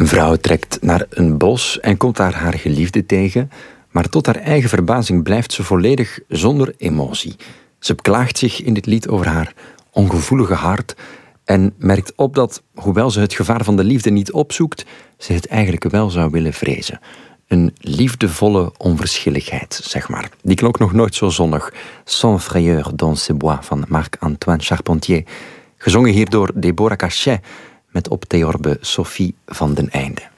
vrouw trekt naar een bos en komt daar haar geliefde tegen, maar tot haar eigen verbazing blijft ze volledig zonder emotie. Ze beklaagt zich in dit lied over haar ongevoelige hart en merkt op dat, hoewel ze het gevaar van de liefde niet opzoekt, ze het eigenlijk wel zou willen vrezen. Een liefdevolle onverschilligheid, zeg maar. Die klonk nog nooit zo zonnig. Sans frayeur dans ces bois van Marc-Antoine Charpentier. Gezongen hier door Deborah Cachet met op theorbe Sophie van den Einde.